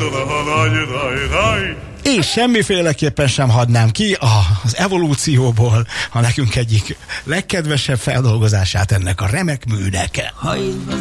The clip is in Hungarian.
És semmiféleképpen sem hadnám ki az evolúcióból a nekünk egyik legkedvesebb feldolgozását ennek a remek műnek.